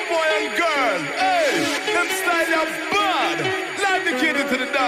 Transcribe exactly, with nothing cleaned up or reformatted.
boy and girl. Hey, them style of bad. Live the kid into the dance.